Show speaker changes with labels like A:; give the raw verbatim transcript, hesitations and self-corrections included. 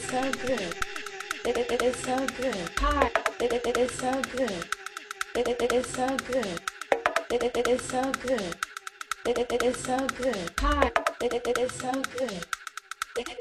A: it's so good. It, it, it is so good. Heart. It, it, it is so good. It, it, it is so good. It, it, it is so good. It, it, it is so good. Heart. It, it, it is so good. It, it,